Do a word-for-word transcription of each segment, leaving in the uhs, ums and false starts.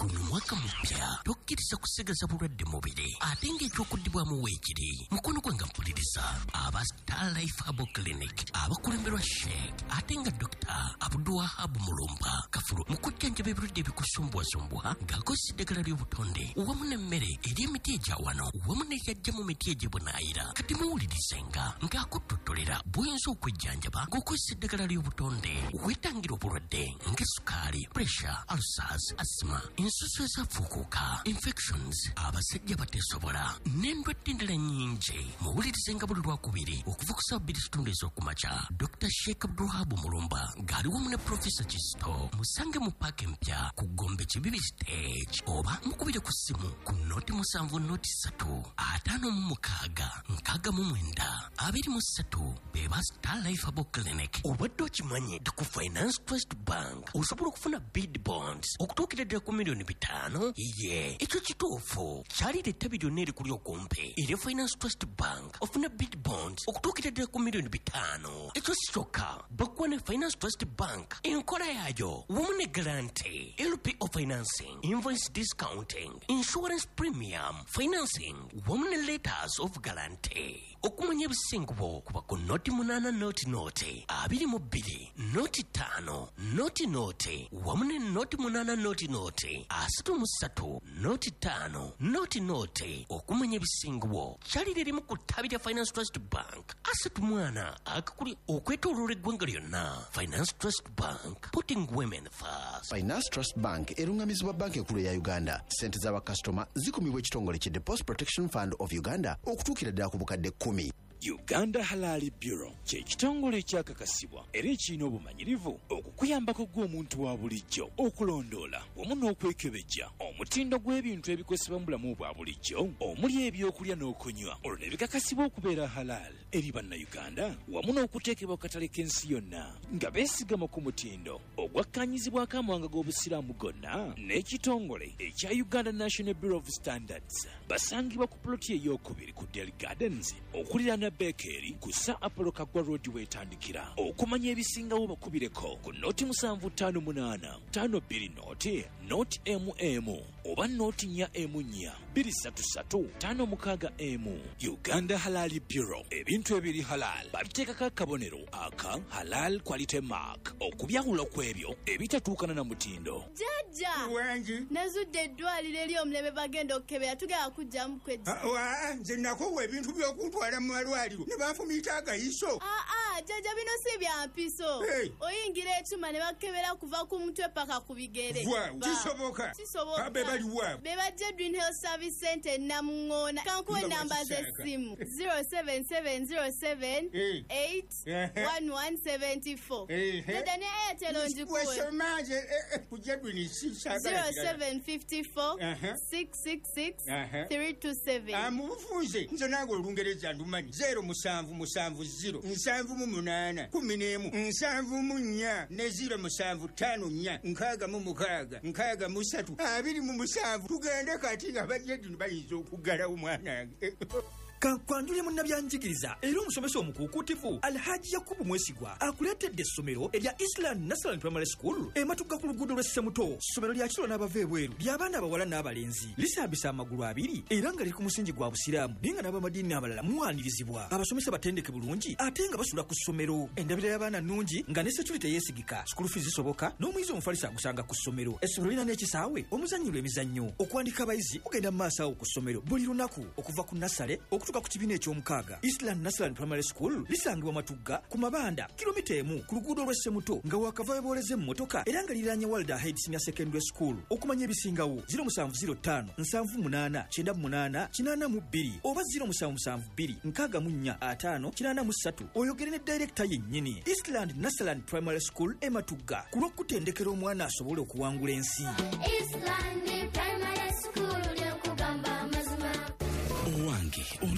guno mwaka mupya tokkiriza kusigaza bulwadde mubiri ate ng'ekyokudibwamu weekiri mukono gwe nga mpuliriza aba Star Life Herbal Clinic abakulemberwa Sheikh ate nga Doctor Abdulwahab Mulumba kafulu mu kujjanjaba ebirwadde ebikusumbwasumbwa ng'akozesa eddagala ly'obutonde wamu n'emmere ery'emiti egya wano wamu n'egyajja mu miti egy'ebunaayira kati muwulirizenga ng'akuttotolera bw'oyinza okujjanjaba ng'okozesa eddagala ly'obutonde weetangira obulwadde ng'essukaali, pressure, ulcers, asthma, ensusu ezafuukuuka, infections, abasajja bateesobola n'endwadde endala nnyingi muwulirizenga buli lwakubiri okuva ku ssaawa bbiri kitundu ez'okumakya. Doctor Sheikh Abdulwahab Mulumba ng'ali wamu ne Professor Kisto musange mu paaka empya ku Gombe Kibibi stage oba mukubire ku ssimu ku nooti musanvu nooti ssatu ataano mu mukaaga nkaaga mu mwenda abiri mu ssatu beba Star Life Herbal Clinic. Obadde okimanyi nti ku Finance Trust Bank osobola okufuna bid bonds okutuukira ddala ku miliyoni bitaano ye ekyo kituufu kyalira ettabi lyonna erikuli okumpe erya Finance Trust Bank ofuna bid bonds okutuukira ddala ku miliyoni bitaano. Ekyo si kyokka bakuwa ne Finance Trust Bank enkola yaayo wamu ne guarantee, L P O financing, invoice discounting, insurance premium financing wamu ne letters of guarantee. Okumanya ebisingubo kuba ku noti munaana noti noti abiri mu bbiri noti ttaano noti noti wamu ne noti munaana noti noti asatu mu ssatu noti ttaano noti noti. Okumanya ebisingubo kyalira erimu ku ttabi lya Finance Trust Bank asatu mwana akakuli okwetooloola eggwanga lyonna. Finance Trust Bank, putting women first. Finance Trust Bank erungamizibwa banka enkulu ya Uganda. Ssente z'abakasitoma zikumibwa ekitongole ki Deposit Protection Fund of Uganda okutuukira ddala ku bukadde kkumi. Uganda Halal Bureau kye kitongole ekyakakasibwa era ekirina obumanyirivu okukuyambako gw'omuntu wa bulijjo okulondoola wamu n'okwekebejja omutindo gw'ebintu ebikozesebwa mu bulamu bwa bulijjo omuli ebyokulya n'okunywa olwo ne bikakasibwa okubeera halal eri bannayuganda wamu n'okuteekebwa ku katale k'ensi yonna nga beesigama ku mutindo ogwakkanyizibwako amawanga g'obusiraamu gonna n'ekitongole ekya Uganda National Bureau of Standards. Basangibwa ku ploti ey'okubiri ku Delhi Gardens okuliraana Bekeri kusa Apollo Kagwa Road wetandikira. Okumanya ebisingawo bakubireko ku noti musanvu ttaano munaana ttaano bbiri noti noti M M oba noti nnya M nnya bbiri ssatu ssatu ttaano mukaaga M. Uganda Halal Bureau, ebintu ebiri halal babiteekako akabonero aka halal quality mark okubyawula kw'ebyo ebitatuukana na mutindo. Jajja wangi nazudde eddwaliro eri omulebe bagenda okukebera tugenda kujjamu kwejja. Wa nze nakowa ebintu by'okuntwala mu malwaliro ne banfumiita agayiso. Aa jajja bino si bya mpiso. Hey. Oyingira ekyuma ne bakebera kuva ku mutwe paka ku bigere. Wa kisoboka. Kisoboka. Abe bali wa. Beba Jedwin Health Service Center Namungoona. Kankuwe namba z'essimu zero seven seven zero seven eight one one seven four. Jajja ne Airtel onjikuwe. Wesomaje ku Jedwin sisaka. zero seven five four six six six three two seven. Amufunze nze nange olungereza ndumanyi. Zero musanvu musanvu zero nsanvu mu munaana kumi n'emu nsanvu mu nnya ne zero musanvu ttaano nnya nkaaga mu mukaaga nkaaga mu ssatu abiri mu musanvu. Tugende kati nga bajedini bayinza okuggalawo mwanange. Kankwanjule munnabyanjigiriza era omusomesa omukuukutivu Alhaji Yakubu Mwesigwa akuleetedde essomero erya Island National Primary School ematugga ku luguudo lw'e Ssemuto. Ssomero lya kiro n'abava ebweru ly'abaana abawala n'abalenzi lisambisa amagulu abiri era nga liri ku musingi gwa busiraamu naye nga n'abamadiini abalala muwanirizibwa. Abasomesa batendeke bulungi ate nga basula ku ssomero. Endabira y'abaana nnungi nga ne security yeesigika. School fees zisoboka n'omuyizi omufalisa agusanga ku ssomero. Essomero lirina n'ekisaawe omuzannyirwa emizannyo. Okuwandika abayizi kugenda mu maaso awo ku ssomero buli lunaku okuva ku nasale okutuuka ku kibiina eky'omukaaga. Eastland National Primary School lisangibwa Matugga ku Mabanda kilomita emu ku luguudo lw'e Ssemuto nga wakava weboleze mu motoka era nga liranye Walder Head Senior Secondary School. Okumanya ebisingawo zero musanvu zero ttaano nsanvu munaana kyenda munaana kinaana mu bbiri oba zero musanvu musanvu bbiri nkaaga mu nnya ataano kinaana mu ssatu oyogere ne director yennyini. Eastland National Primary School e Matugga ku lw'okutendekera omwana asobole okuwangula ensi. Eastland Primary School lyokugamba amazima. Owange oli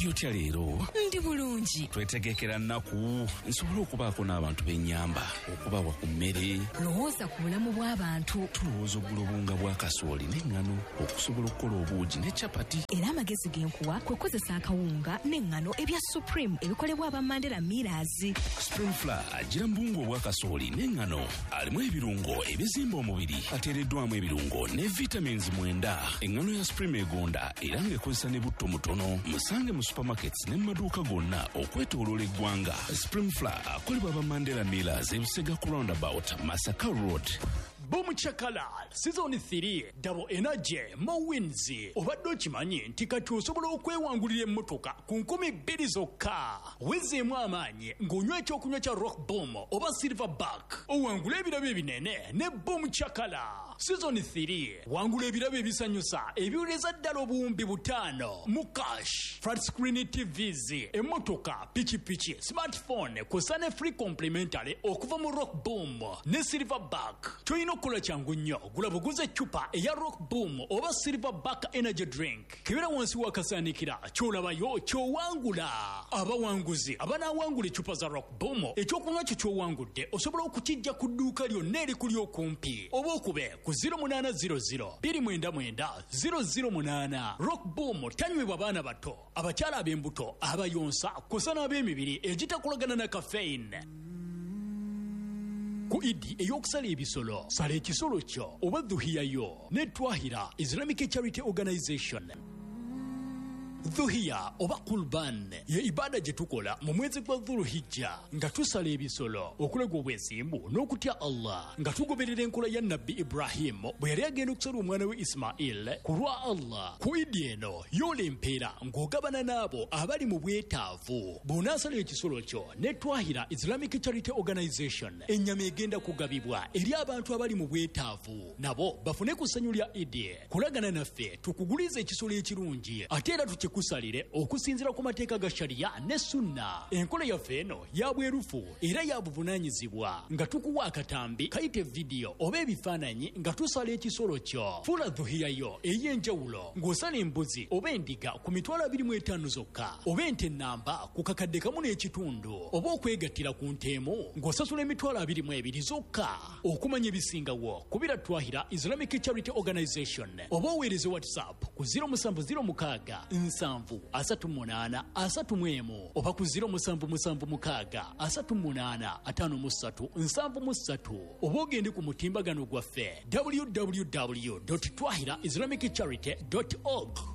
oli otya leero? Ndi bulungi. Twetegekera nnaku nsobola okubaako n'abantu bennyamba okubawa ku mmere. Lowooza ku bulamu bw'abantu. Tulowooza oggula obunga bwa kasooli n'eŋŋano okusobola okukola obuugi ne capati. Era amagezi genkuwa kwe kukozesa akawunga n'eŋŋano ebya Supreme ebikolebwa aba Mandela Millers. Supreme Flour agira mu buwunga obwa kasooli n'eŋŋano alimu ebirungo ebizimba omubiri ateereddwamu ebirungo ne vitamins mwenda. Eŋŋano ya Supreme egonda era ng'ekozesa ne butto mutono. Musange mu supermarkets ne mu maduuka gonna okwetooloola eggwanga. Supreme Flour akolebwa aba Mandela Millers e Busega ku roundabout Masaka Road. Boom Chakalal Season three Double Energy Mo Wins. Obadde okimanyi nti kati osobola okwewangulira emmotoka ku nkumi bbiri zokka. Wezeemu amaanyi ng'onywa ekyokunywa kya Rock Boom oba Silverback. Owangula ebirabo ebinene ne Boom Chakala. Season three wangula ebirabo ebisanyusa ebiwuleza ddala obuwumbi butaano mu cash. Flat screen T Vs, emmotoka, pikipiki, smartphone kw'ossa ne free complimentary okuva mu Rock Boom ne Silverback. Toyina okukola kyangu nnyo gula buguze eccupa eya Rock Boom oba Silverback energy drink. Kebera wansi wakasaanikira ky'olabayo ky'owangula. Abawanguzi abanaawangula eccupa za Rock Boom ekyokunywa kyo ky'owangudde osobola okukijja ku dduuka lyonna erikuli okumpi oba okube ku zero munana zero zero two nine nine zero zero munana. Rock Boom tanywebwa baana bato, abakyala ab'embuto, abayonsa kw'ossa n'ab'emibiri egitakolagana na caffeine. Ku Idi ey'okusala ebisolo sala ekisolo kyo oba dhuhiyayo ne Twahira Islamic Charity Organization. Dhuhiya oba Qurban ye ibada gye tukola mu mwezi gwa Dhulhijja nga tusala ebisolo okulega obwesimbu n'okutya Allah nga tugoberera enkola ya Nabbi Ibrahim bwe yali agenda okusala omwana we Ismail ku lwa Allah. Ku Idi eno yoola empeera ng'ogabana n'abo abali mu bwetaavu. Bw'onaasala ekisolo kyo ne Twahira Islamic Charity Organization ennyama egenda kugabibwa eri abantu abali mu bwetaavu nabo bafune ku ssanyu lya Idi. Kulagana naffe tukuguliza ekisolo ekirungi ate era tuki kusalire okusinzira ku mateeka ga sharia ne sunna. Enkola yaffe eno ya bwerufu era ya buvunaanyizibwa nga tukuwa akatambi kayite video oba ebifaananyi nga tusala ekisolo kyo. Fuula dhuhiyayo ey'enjawulo ng'osala embuzi oba endiga ku mitwalo abiri mu etaano zokka oba ente ennamba ku kakadde kamu n'ekitundu oba okwegattira ku nteemu ng'osasula emitwalo abiri mu ebiri zokka. Okumanya ebisingawo kubira Twahira Islamic Charity Organization oba oweereze WhatsApp ku zero seven zero six nsanvu asatu munaana asatu mu emu oba ku zero musanvu musanvu mukaaga asatu munaana ataano mu ssatu nsanvu mu ssatu oba ogende ku mutimbagano gwaffe w w w dot twahira islamic charity dot org.